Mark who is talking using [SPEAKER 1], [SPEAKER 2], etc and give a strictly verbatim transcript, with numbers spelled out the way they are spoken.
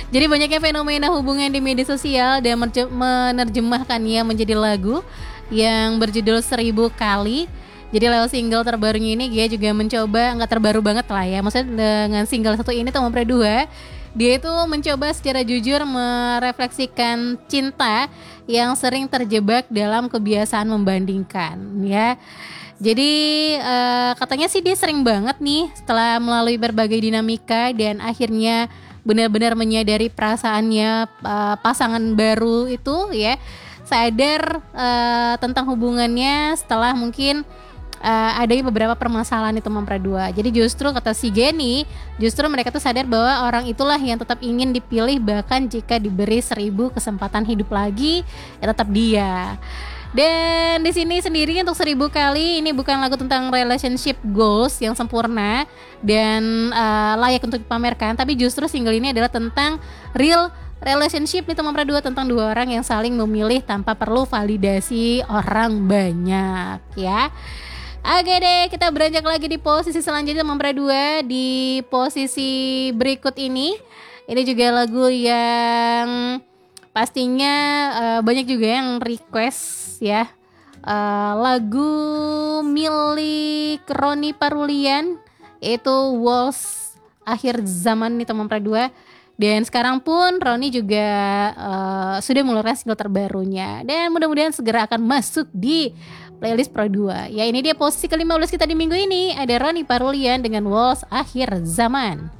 [SPEAKER 1] Jadi banyaknya fenomena hubungan di media sosial dan merje- menerjemahkannya menjadi lagu yang berjudul Seribu Kali. Jadi lewat single terbarunya ini dia juga mencoba, nggak terbaru banget lah ya, maksudnya dengan single satu ini Tom Mompre dua, dia itu mencoba secara jujur merefleksikan cinta yang sering terjebak dalam kebiasaan membandingkan ya. Jadi uh, katanya sih dia sering banget nih setelah melalui berbagai dinamika dan akhirnya benar-benar menyadari perasaannya uh, pasangan baru itu ya, sadar uh, tentang hubungannya setelah mungkin uh, ada beberapa permasalahan itu memperdua. Jadi justru kata si Jenny, justru mereka tuh sadar bahwa orang itulah yang tetap ingin dipilih, bahkan jika diberi seribu kesempatan hidup lagi ya tetap dia. Dan di sini sendiri untuk Seribu Kali ini bukan lagu tentang relationship goals yang sempurna dan uh, layak untuk dipamerkan, tapi justru single ini adalah tentang real relationship nih teman dua, tentang dua orang yang saling memilih tanpa perlu validasi orang banyak ya. Oke deh, kita beranjak lagi di posisi selanjutnya teman dua. Di posisi berikut ini, ini juga lagu yang pastinya uh, banyak juga yang request ya, uh, lagu milik Roni Parulian yaitu Walls Akhir Zaman nih teman dua. Dan sekarang pun Roni juga uh, sudah mengeluarkan single terbarunya dan mudah-mudahan segera akan masuk di playlist Pro dua. Ya ini dia posisi ke lima belas kita di minggu ini, ada Roni Parulian dengan Walls Akhir Zaman.